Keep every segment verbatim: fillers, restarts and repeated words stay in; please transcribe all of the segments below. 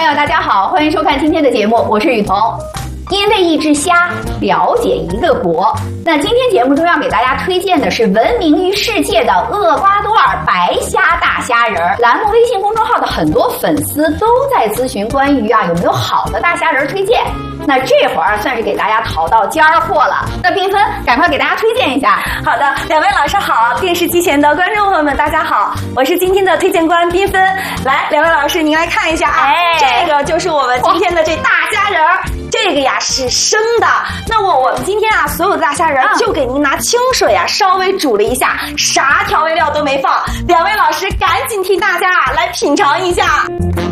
友，大家好，欢迎收看今天的节目，我是雨桐。因为一只虾了解一个国，那今天节目中要给大家推荐的是闻名于世界的厄瓜多尔白虾大虾仁儿。栏目微信公众号的很多粉丝都在咨询关于啊有没有好的大虾仁儿推荐。那这会儿算是给大家淘到尖儿货了。那缤纷，赶快给大家推荐一下。 好的，两位老师好，电视机前的观众朋友们大家好，我是今天的推荐官缤纷。来，两位老师您来看一下啊，哎，这个就是我们今天的这大虾仁儿。这个呀是生的，那我我们今天啊所有的大虾仁就给您拿清水啊稍微煮了一下，啥调味料都没放。两位老师赶紧替大家啊来品尝一下。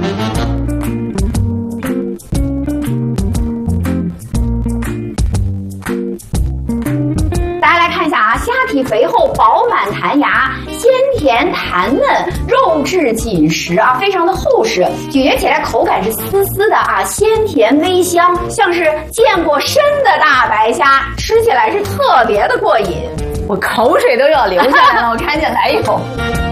大家来看一下啊，虾体肥厚、饱满弹牙，鲜甜弹嫩，肉质紧实啊，非常的厚实，咀嚼起来口感是丝丝的啊，鲜甜微香，像是见过生的大白虾，吃起来是特别的过瘾，我口水都要流下来了，我赶紧来一口。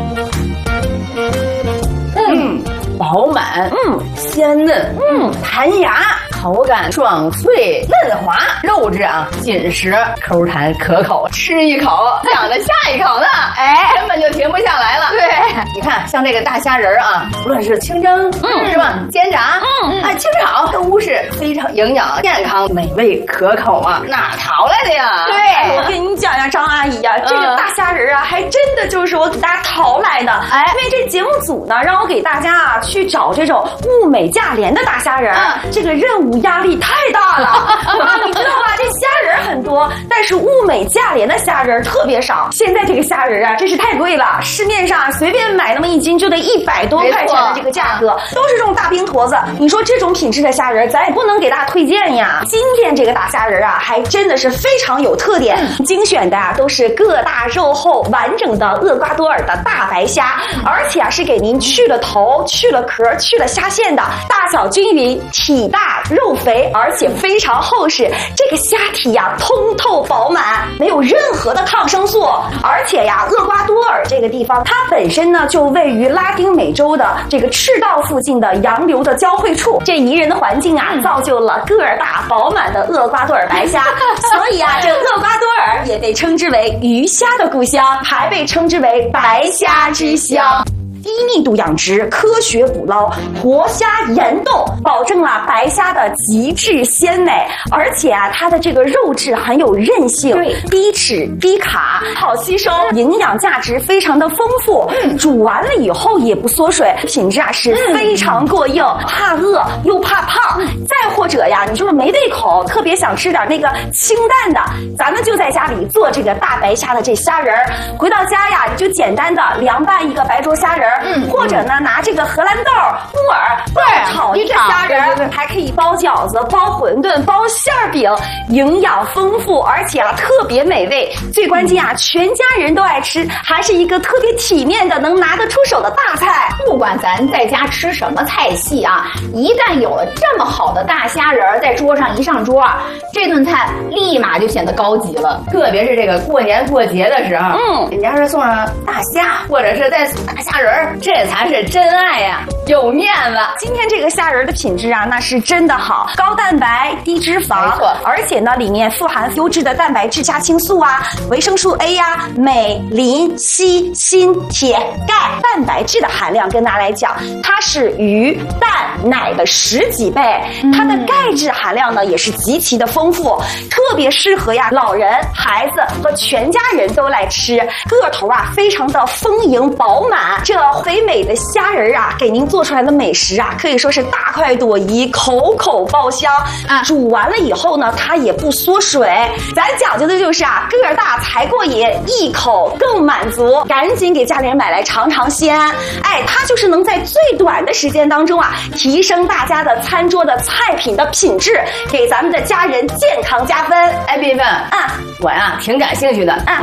嗯，饱满，嗯，鲜嫩，嗯，弹牙。口感爽脆嫩滑，肉质啊紧实，口弹可口，吃一口想着下一口呢，哎，根本就停不下来了。对，你看像这个大虾仁啊，无论是清蒸，嗯，是吧？煎炸，嗯，啊，清炒都是非常营养、健康、美味可口啊，哪淘来的呀？ 对，哎、我跟你讲呀，张阿姨呀、啊，这个大虾仁啊，还真的就是我给大家淘来的。哎，因为这节目组呢，让我给大家啊去找这种物美价廉的大虾仁，嗯、这个任务压力太大了啊！你知道吧？这虾仁很多，但是物美价廉的虾仁特别少。现在这个虾仁啊，真是太贵了，市面上随便买那么一斤就得一百多块钱的这个价格，都是这种大冰坨子。你说这种品质的虾仁，咱也不能给大家推荐呀。今天这个大虾仁啊，还真的是非常有特点，嗯、精选的啊都是个大肉厚、完整的厄瓜多尔的大白虾，而且啊是给您去了头、去了壳、去了虾线的，大小均匀，体大肉肥。而且非常厚实，这个虾体呀通透饱满，没有任何的抗生素。而且呀，厄瓜多尔这个地方，它本身呢就位于拉丁美洲的这个赤道附近的洋流的交汇处，这宜人的环境啊，造就了个儿大饱满的厄瓜多尔白虾。所以啊，这厄瓜多尔也被称之为鱼虾的故乡，还被称之为白虾之乡。低密度养殖，科学捕捞，活虾严冻，保证了白虾的极致鲜美。而且啊，它的这个肉质很有韧性，对，低脂低卡，好吸收，营养价值非常的丰富。嗯，煮完了以后也不缩水，品质啊是非常过硬，嗯、怕饿又怕胖。再或者呀，你就是没胃口，特别想吃点那个清淡的，咱们就在家里做这个大白虾的这虾仁儿。回到家呀，你就简单的凉拌一个白灼虾仁儿。嗯，或者呢，拿这个荷兰豆、木耳爆炒一个虾仁，对对对，还可以包饺子、包馄饨、包馅饼，营养丰富，而且啊特别美味。最关键啊，全家人都爱吃，还是一个特别体面的、能拿得出手的大菜。 不管咱在家吃什么菜系啊，一旦有了这么好的大虾仁在桌上一上桌啊，这顿菜立马就显得高级了。 特别是这个过年过节的时候，嗯，人家是送上大虾，或者是再大虾仁。这才是真爱呀，有面子。 今天这个虾仁的品质啊，那是真的好，高蛋白、低脂肪，没错。而且呢，里面富含优质的蛋白质虾青素啊、维生素 A 呀、啊、镁、磷、硒、锌、铁、钙，蛋白质的含量跟大家来讲，它是鱼、蛋、奶的十几倍。它的钙质含量呢，也是极其的丰富，特别适合呀老人、孩子和全家人都来吃。个头啊，非常的丰盈饱满。这肥美的虾仁啊，给您做出来的美食啊，可以说是大快朵颐，口口爆香啊！煮完了以后呢，它也不缩水。咱讲究的就是啊，个儿大才过瘾，一口更满足。赶紧给家里人买来尝尝鲜！哎，它就是能在最短的时间当中啊，提升大家的餐桌的菜品的品质，给咱们的家人健康加分。 哎，缤纷啊，我呀挺感兴趣的。啊，